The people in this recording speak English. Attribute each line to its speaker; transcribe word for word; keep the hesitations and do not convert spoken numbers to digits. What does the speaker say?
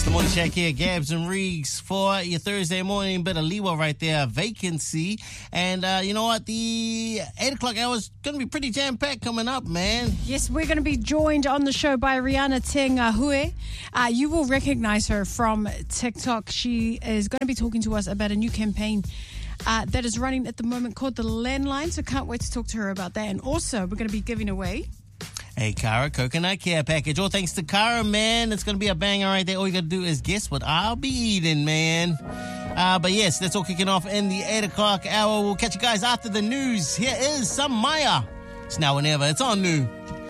Speaker 1: the morning check here, Gabs and Reeks for your Thursday morning. Bit of Liwa right there, vacancy. And uh, you know what? The eight o'clock hour is going to be pretty jam-packed coming up, man.
Speaker 2: Yes, we're going to be joined on the show by Rihanna Tengahue. Uh, you will recognize her from TikTok. She is going to be talking to us about a new campaign uh, that is running at the moment called The Landline. So can't wait to talk to her about that. And also, we're going to be giving away
Speaker 1: a Kara Coconut Care Package. All thanks to Kara, man. It's going to be a banger right there. All you got to do is guess what I'll be eating, man. Uh, but yes, that's all kicking off in the eight o'clock hour. We'll catch you guys after the news. Here is some Maya. It's now or never. It's on New.